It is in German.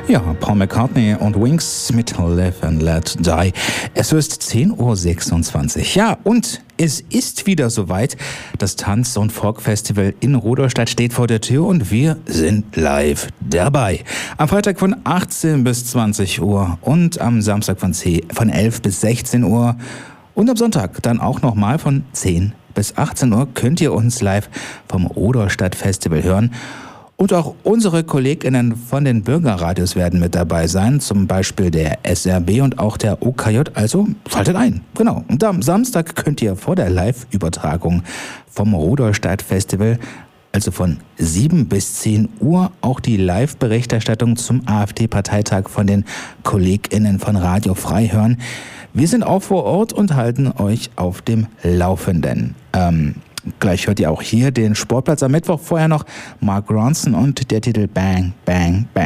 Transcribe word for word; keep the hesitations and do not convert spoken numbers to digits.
Ja, Paul McCartney und Wings mit Live and Let Die. Es ist zehn Uhr sechsundzwanzig. Ja, und es ist wieder soweit. Das Tanz- und Folk-Festival in Rudolstadt steht vor der Tür und wir sind live dabei. Am Freitag von achtzehn bis zwanzig Uhr und am Samstag von, zehn, von elf bis sechzehn Uhr und am Sonntag dann auch nochmal von zehn bis achtzehn Uhr könnt ihr uns live vom Rudolstadt Festival hören. Und auch unsere KollegInnen von den Bürgerradios werden mit dabei sein, zum Beispiel der S R B und auch der O K J, also schaltet ein. Genau. Und am Samstag könnt ihr vor der Live-Übertragung vom Rudolstadt Festival, also von sieben bis zehn Uhr, auch die Live-Berichterstattung zum AfD-Parteitag von den KollegInnen von Radio Frei hören. Wir sind auch vor Ort und halten euch auf dem Laufenden. Ähm, Gleich hört ihr auch hier den Sportplatz am Mittwoch. Vorher noch Mark Ronson und der Titel Bang, Bang, Bang.